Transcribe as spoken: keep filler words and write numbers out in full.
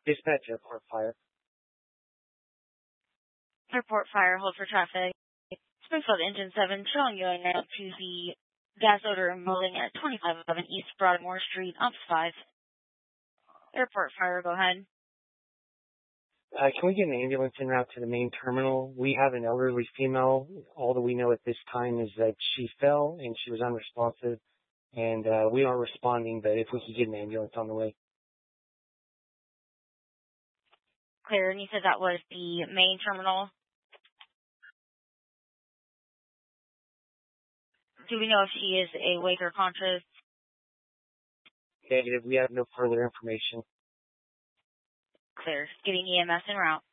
Dispatch airport fire. Airport fire, hold for traffic. Springfield Engine seven showing you now to the gas odor building at twenty-five eleven East Broadmoor Street, Ops five. Airport fire, go ahead. Uh, can we get an ambulance en route to the main terminal? We have an elderly female. All that we know at this time is that she fell and she was unresponsive, and uh, we aren't responding, but if we could get an ambulance on the way. Clear, and you said that was the main terminal? Do we know if she is awake or conscious? Negative. We have no further information. Clear. Getting E M S en route.